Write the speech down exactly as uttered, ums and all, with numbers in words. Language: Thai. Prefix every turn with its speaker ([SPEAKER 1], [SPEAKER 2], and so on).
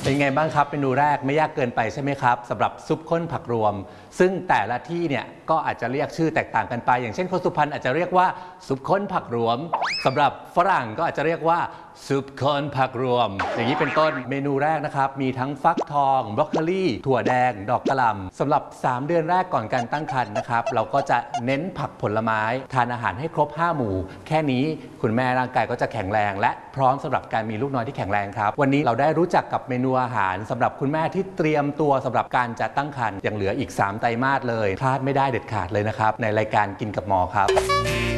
[SPEAKER 1] เป็นไงบ้างครับเมนูแรกไม่ยากเกินไปใช่ไหมครับสำหรับซุปข้นผักรวมซึ่งแต่ละที่เนี่ยก็อาจจะเรียกชื่อแตกต่างกันไปอย่างเช่นคนสุพรรณอาจจะเรียกว่าซุปข้นผักรวมสำหรับฝรั่งก็อาจจะเรียกว่าซุปข้นผักรวมอย่างนี้เป็นต้นเมนูแรกนะครับมีทั้งฟักทองบรอกโคลีถั่วแดงดอกกะหล่ำสำหรับสามเดือนแรกก่อนการตั้งครรภ์นะครับเราก็จะเน้นผักผลไม้ทานอาหารให้ครบห้าหมู่แค่นี้คุณแม่ร่างกายก็จะแข็งแรงและพร้อมสำหรับการมีลูกน้อยที่แข็งแรงครับวันนี้เราได้รู้จักกับเมนูอาหารสำหรับคุณแม่ที่เตรียมตัวสำหรับการจะตั้งครรภ์ยังเหลืออีกสามไตรมาสเลยพลาดไม่ได้เด็ดขาดเลยนะครับในรายการกินกับหมอครับ